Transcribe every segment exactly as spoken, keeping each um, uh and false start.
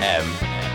M.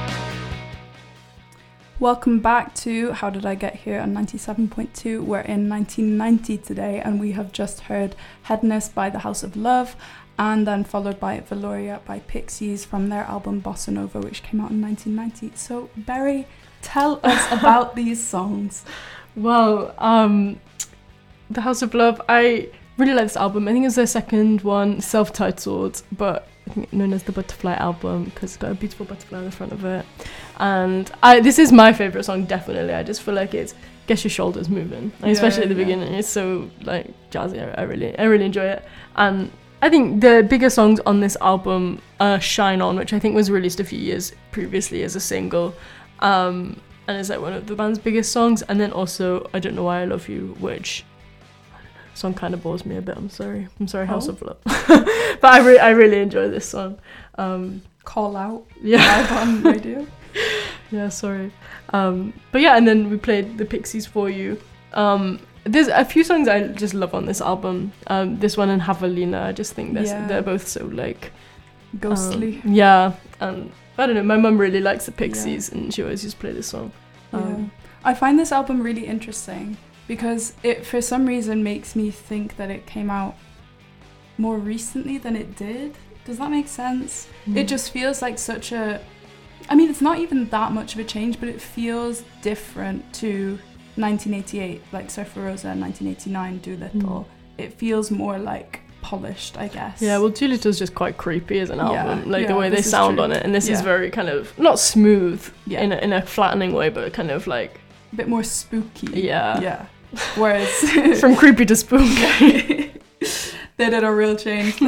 Welcome back to How Did I Get Here on ninety-seven point two. We're in nineteen ninety today, and we have just heard Hedonist by The House of Love, and then followed by Valoria by Pixies from their album Bossa Nova, which came out in nineteen ninety. So, Berry, tell us about these songs. Well, um, The House of Love, I really like this album. I think it's their second one, self-titled, but I think known as the Butterfly album because it's got a beautiful butterfly on the front of it. And I this is my favourite song, definitely. I just feel like it gets your shoulders moving, like, yeah, especially at the yeah. beginning. It's so like jazzy. I, I really, I really enjoy it. And I think the bigger songs on this album are Shine On, which I think was released a few years previously as a single. Um, and it's like one of the band's biggest songs. And then also I Don't Know Why I Love You, which song kind of bores me a bit. I'm sorry. I'm sorry, House oh. of Love. But I, re- I really enjoy this song. Um, Call out. Yeah. Live on radio. Yeah, sorry. Um, but yeah, and then we played the Pixies for you. Um, there's a few songs I just love on this album. Um, this one and Javelina. I just think they're, yeah. they're both so like ghostly. Um, yeah, and I don't know. My mum really likes the Pixies, yeah. and she always used to play this song. Um, yeah. I find this album really interesting because it, for some reason, makes me think that it came out more recently than it did. Does that make sense? Mm. It just feels like such a... I mean, it's not even that much of a change, but it feels different to nineteen eighty-eight, like Surfer Rosa, nineteen eighty-nine, Doolittle. Mm. It feels more like polished, I guess. Yeah, well, Doolittle's just quite creepy as an album, yeah, like yeah, the way they sound true. on it, and this yeah. is very kind of not smooth yeah. in a, in a flattening way, but kind of like a bit more spooky. Yeah, yeah. Whereas from creepy to spooky, they did a real change.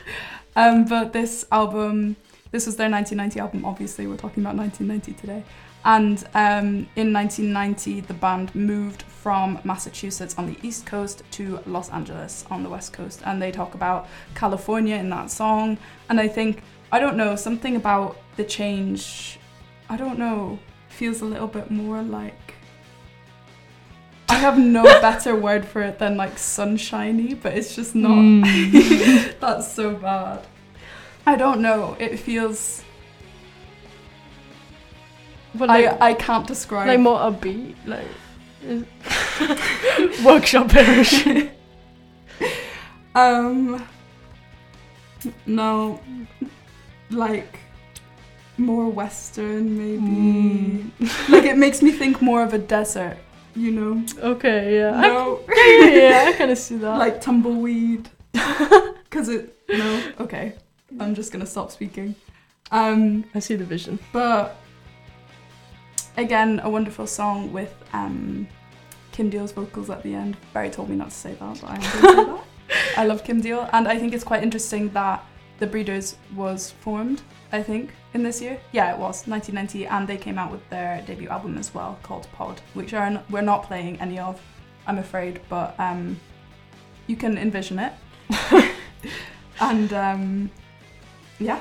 um, but this album. This was their nineteen ninety album, obviously, we're talking about nineteen ninety today. And um, in nineteen ninety, the band moved from Massachusetts on the East Coast to Los Angeles on the West Coast. And they talk about California in that song. And I think, I don't know, something about the change, I don't know, feels a little bit more like... I have no better word for it than like sunshiny, but it's just not. Mm. That's so bad. I don't know. It feels. Well, like, I I can't describe. Like more upbeat, like is... workshop-ish. um. No. Like more Western, maybe. Mm. Like it makes me think more of a desert. You know. Okay. Yeah. No. I, yeah, yeah, yeah. I kind of see that. Like tumbleweed. Because it. No. Okay. I'm just gonna stop speaking. Um, I see the vision. But again, a wonderful song with um, Kim Deal's vocals at the end. Barry told me not to say that, but I am going to say that. I love Kim Deal, and I think it's quite interesting that The Breeders was formed, I think, in this year. Yeah, it was, nineteen ninety, and they came out with their debut album as well, called Pod, which are n- we're not playing any of, I'm afraid, but um, you can envision it. And... Um, Yeah.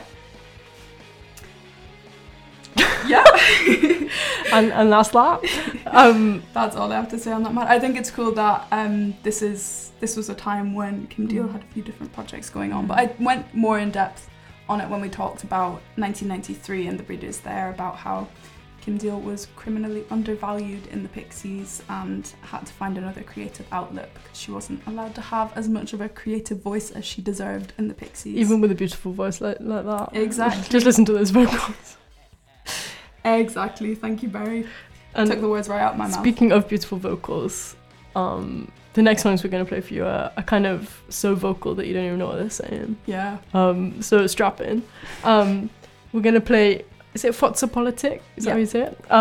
Yeah. and and that's that. Um, that's all I have to say on that matter. I think it's cool that um, this is this was a time when Kim Deal mm. had a few different projects going on, but I went more in depth on it when we talked about nineteen ninety-three and the Breeders there, about how Kim Deal was criminally undervalued in the Pixies and had to find another creative outlet because she wasn't allowed to have as much of a creative voice as she deserved in the Pixies. Even with a beautiful voice like, like that. Exactly. Just listen to those vocals. Exactly. Thank you, Barry. And took the words right out of my mouth. Speaking of beautiful vocals, um, the next songs we're going to play for you are, are kind of so vocal that you don't even know what they're saying. Yeah. Um, so strap in. Um, we're going to play... Is it Forza Politic? Is yeah. that how you say it?